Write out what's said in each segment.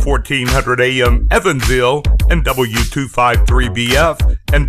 1400 AM Evansville and W253BF and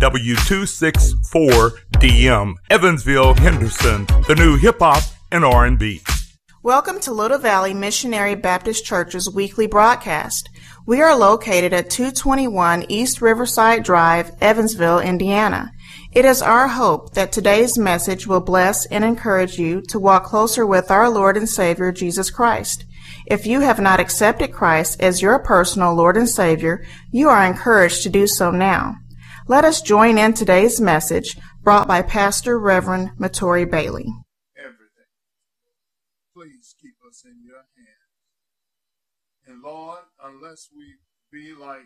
W264DM Evansville Henderson, the new hip-hop and R&B. Welcome to Little Valley Missionary Baptist Church's weekly broadcast. We are located at 221 East Riverside Drive, Evansville, Indiana. It is our hope that today's message will bless and encourage you to walk closer with our Lord and Savior, Jesus Christ. If you have not accepted Christ as your personal Lord and Savior, you are encouraged to do so now. Let us join in today's message brought by Pastor Reverend Matori Bailey. Everything. Please keep us in your hands. And Lord, unless we be like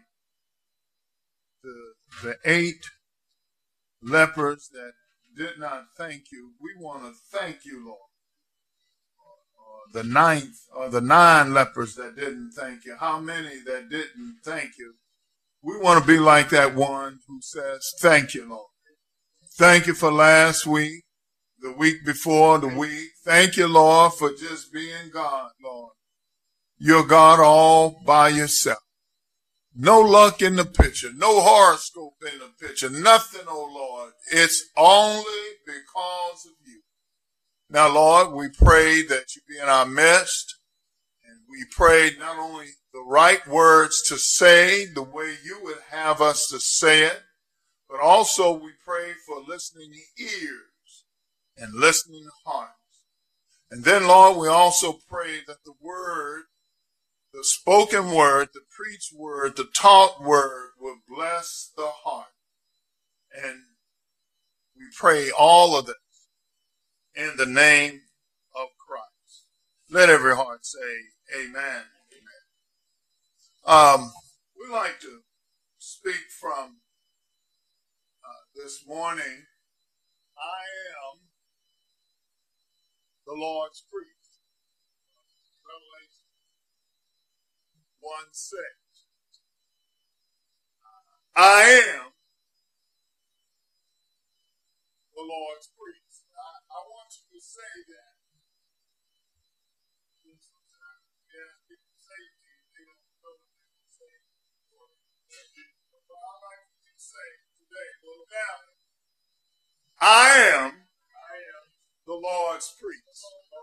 the 8 lepers that did not thank you, we want to thank you, Lord. The 9th or the 9 lepers that didn't thank you. How many that didn't thank you? We want to be like that one who says, thank you, Lord. Thank you for last week, the week before, the week. Thank you, Lord, for just being God, Lord. You're God all by yourself. No luck in the picture, no horoscope in the picture, nothing, oh Lord. It's only because of you. Now, Lord, we pray that you be in our midst, and we pray not only the right words to say the way you would have us to say it, but also we pray for listening ears and listening hearts. And then, Lord, we also pray that the word, the spoken word, the preached word, the taught word will bless the heart. And we pray all of this in the name of Christ. Let every heart say amen. Amen. We like to speak from this morning. I am the Lord's priest. Revelation 1:6. I am the Lord's priest. I want you to say that. Yeah, people say they don't know what they say. But I like you to say today, Little Valley, I am the Lord's priest.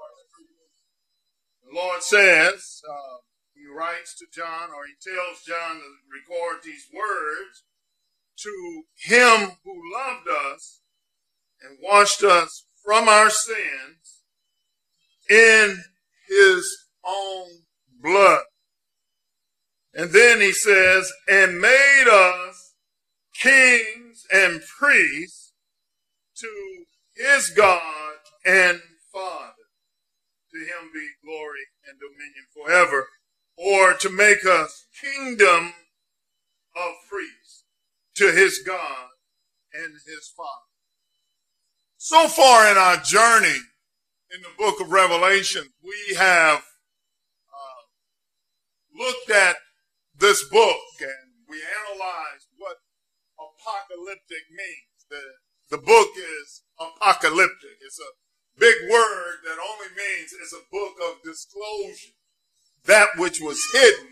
The Lord says, he writes to John, or he tells John to record these words, to him who loved us and washed us from our sins in his own blood. And then he says, and made us kings and priests to his God and Father. To him be glory and dominion forever. Or to make us kingdom of priests to his God and his Father. So far in our journey in the book of Revelation, we have looked at this book and we analyzed what apocalyptic means. The book is apocalyptic. It's a big word that only means it's a book of disclosure. That which was hidden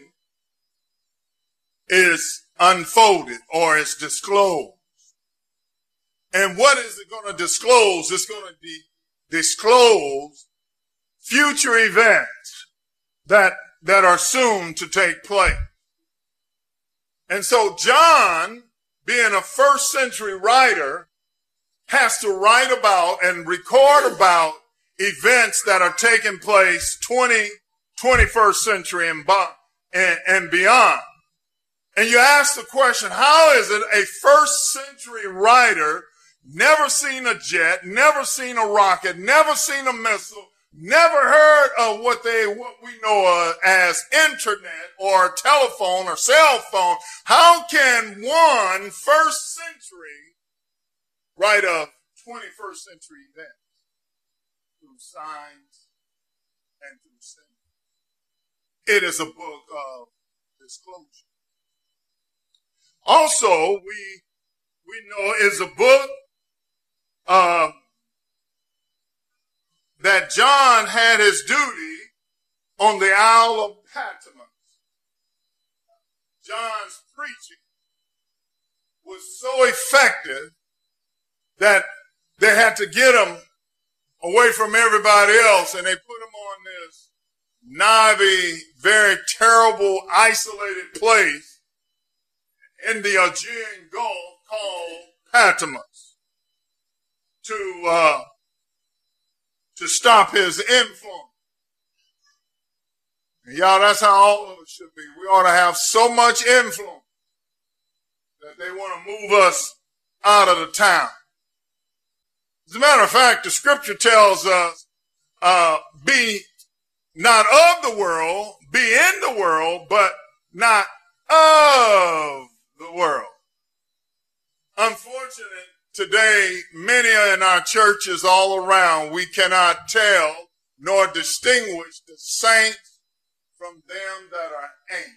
is unfolded or is disclosed. And what is it going to disclose? It's going to disclose future events that are soon to take place. And so John, being a first century writer, has to write about and record about events that are taking place 21st century and beyond. And you ask the question, how is it a first century writer, never seen a jet, never seen a rocket, never seen a missile, never heard of what we know as internet or telephone or cell phone? How can one first century write a 21st century event? Through signs and through symbols. It is a book of disclosure. Also, we know is a book that John had his duty on the Isle of Patmos. John's preaching was so effective that they had to get him away from everybody else, and they put him on this Navi, very terrible, isolated place in the Aegean Gulf called Patmos to stop his influence. And y'all, that's how all of us should be. We ought to have so much influence that they want to move us out of the town. As a matter of fact, the scripture tells us, be not of the world, be in the world, but not of the world. Unfortunately, today, many in our churches all around, we cannot tell nor distinguish the saints from them that are ain't.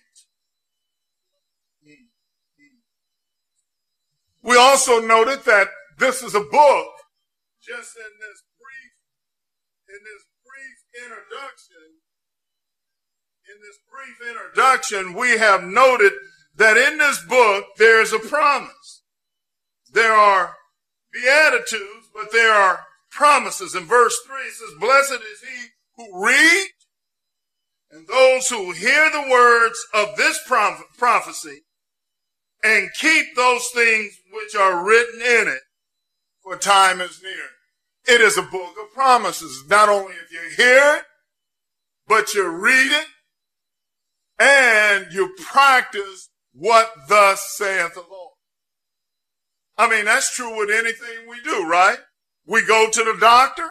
We also noted that this is a book. Just in this brief introduction, we have noted that in this book there is a promise. There are beatitudes, but there are promises. In verse 3 it says, "Blessed is he who reads and those who hear the words of this prophecy and keep those things which are written in it, for time is near." It is a book of promises. Not only if you hear it, but you read it and you practice what thus saith the Lord. I mean, that's true with anything we do, right? We go to the doctor,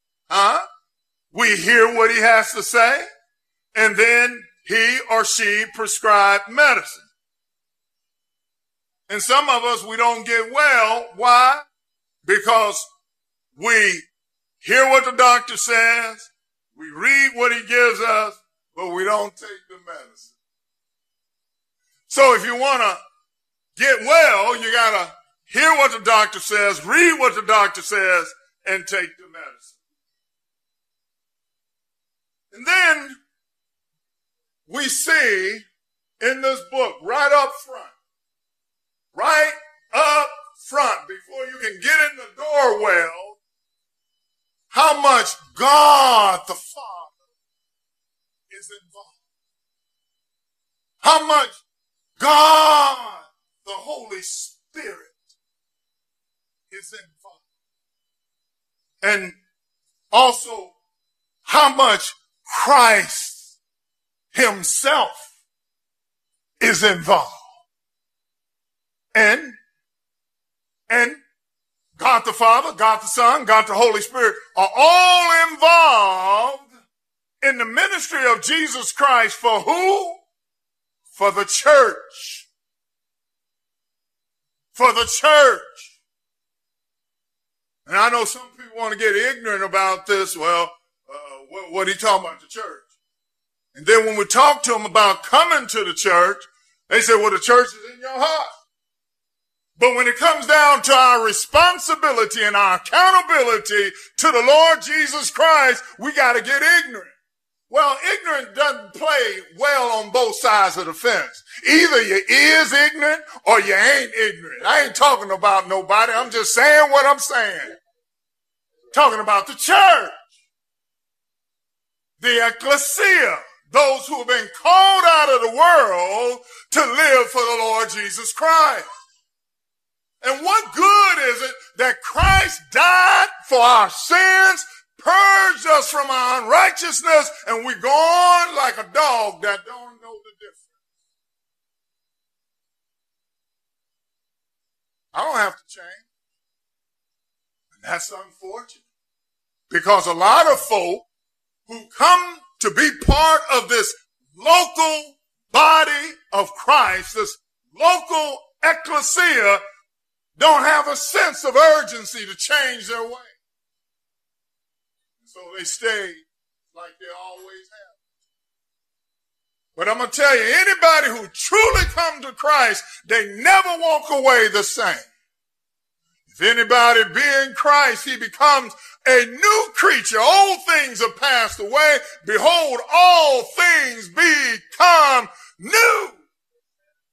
we hear what he has to say, and then he or she prescribes medicine. And some of us, we don't get well. Why? Because we hear what the doctor says, we read what he gives us, but we don't take the medicine. So if you want to get well, you got to hear what the doctor says, read what the doctor says, and take the medicine. And then we see in this book, right up front, before you can get in the door well, how much God the Father is involved. How much God the Holy Spirit is involved. And also how much Christ himself is involved. And God the Father, God the Son, God the Holy Spirit are all involved in the ministry of Jesus Christ for who? For the church. For the church. And I know some people want to get ignorant about this. Well, what are you talking about, the church? And then when we talk to them about coming to the church, they say, well, the church is in your heart. But when it comes down to our responsibility and our accountability to the Lord Jesus Christ, we got to get ignorant. Well, ignorant doesn't play well on both sides of the fence. Either you is ignorant or you ain't ignorant. I ain't talking about nobody. I'm just saying what I'm saying. Talking about the church. The ecclesia. Those who have been called out of the world to live for the Lord Jesus Christ. And what good is it that Christ died for our sins, purged us from our unrighteousness, and we go on like a dog that don't know the difference? I don't have to change. And that's unfortunate. Because a lot of folk who come to be part of this local body of Christ, this local ecclesia, don't have a sense of urgency to change their way. So they stay like they always have. But I'm going to tell you, anybody who truly comes to Christ, they never walk away the same. If anybody be in Christ, he becomes a new creature. Old things are passed away. Behold, all things become new.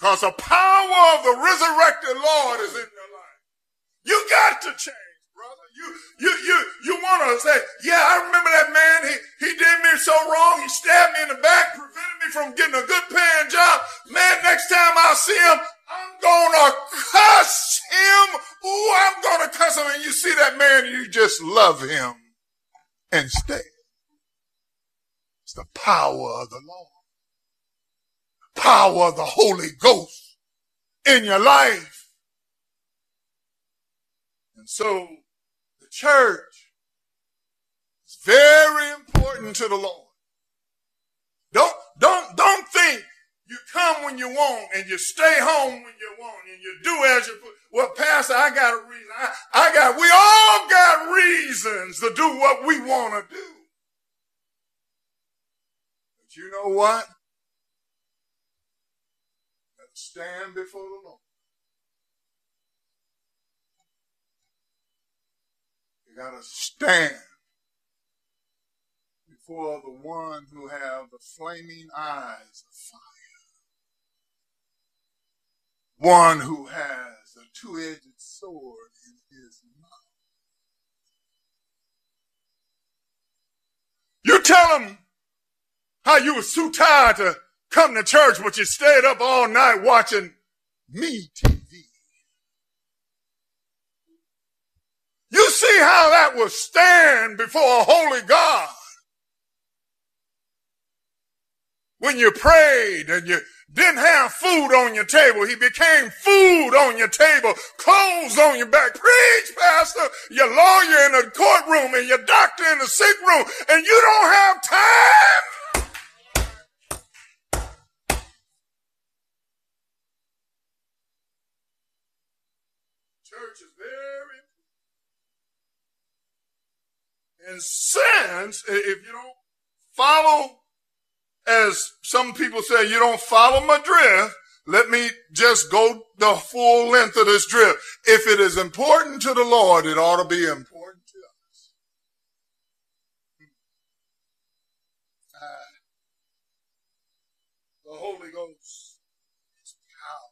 Because the power of the resurrected Lord is in your life. You got to change, brother. You want to say, yeah, I remember that man. He did me so wrong. He stabbed me in the back, prevented me from getting a good paying job. Man, next time I see him, I'm going to cuss him. Ooh, I'm going to cuss him. And you see that man, you just love him instead. It's the power of the Lord. Power of the Holy Ghost in your life. And so the church is very important to the Lord. Don't think you come when you want and you stay home when you want and you do as you put. Well, Pastor, I got a reason. We all got reasons to do what we want to do. But you know what? Stand before the Lord. You got to stand before the one who have the flaming eyes of fire. One who has a two-edged sword in his mouth. You tell him how you was too tired to come to church, but you stayed up all night watching Me TV. You see how that will stand before a holy God. When you prayed and you didn't have food on your table, he became food on your table, clothes on your back. Preach, Pastor, your lawyer in the courtroom and your doctor in the sick room, and you don't have time. Church is very important. In sense, if you don't follow, as some people say, you don't follow my drift, let me just go the full length of this drift. If it is important to the Lord, it ought to be important to us. The Holy Ghost is power.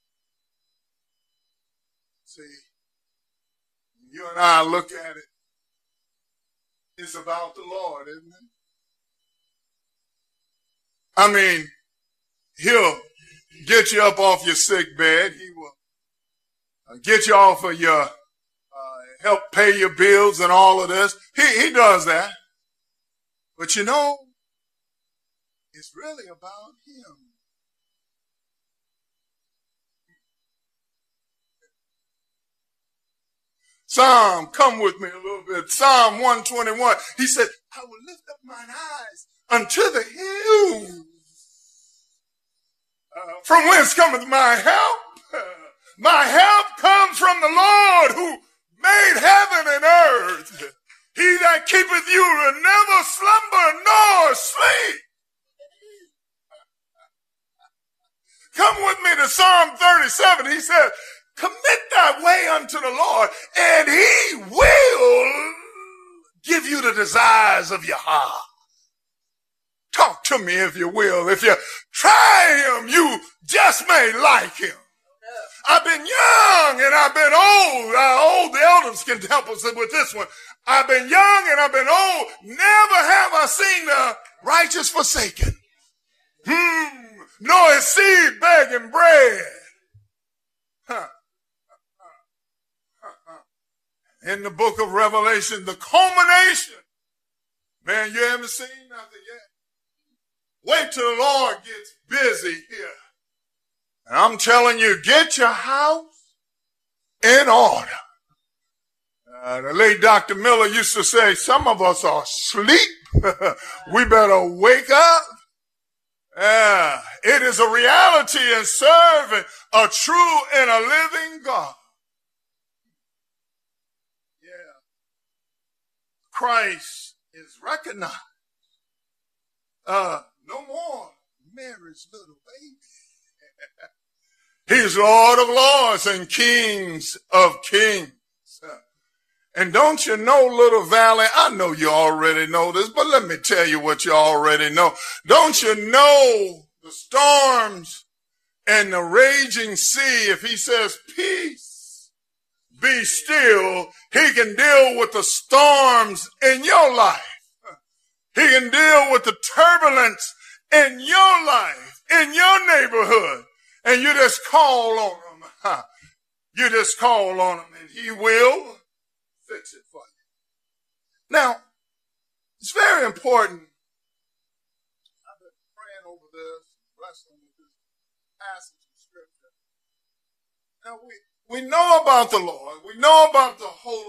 See, you and I look at it, it's about the Lord, isn't it? I mean, he'll get you up off your sick bed. He will get you off of your, help pay your bills and all of this. He does that. But you know, it's really about him. Psalm, come with me a little bit. Psalm 121. He said, I will lift up mine eyes unto the hills. From whence cometh my help? My help comes from the Lord who made heaven and earth. He that keepeth you will never slumber nor sleep. Come with me to Psalm 37. He said, commit thy way unto the Lord, and he will give you the desires of your heart. Talk to me if you will. If you try him, you just may like him. I've been young and I've been old. The elders can help us with this one. I've been young and I've been old. Never have I seen the righteous forsaken, nor his seed begging bread. In the book of Revelation, the culmination. Man, you haven't seen nothing yet. Wait till the Lord gets busy here. And I'm telling you, get your house in order. The late Dr. Miller used to say, some of us are asleep. We better wake up. It is a reality in serving a true and a living God. Yeah. Christ is recognized. No more Mary's little baby. He's Lord of lords and kings of kings. And don't you know, Little Valley, I know you already know this, but let me tell you what you already know. Don't you know the storms and the raging sea, if he says, peace, be still, he can deal with the storms in your life. He can deal with the turbulence in your life, in your neighborhood. And you just call on him. You just call on him and he will fix it for you. Now, it's very important. I've been praying over this, wrestling with this passage of scripture. Now, we know about the Lord. We know about the Holy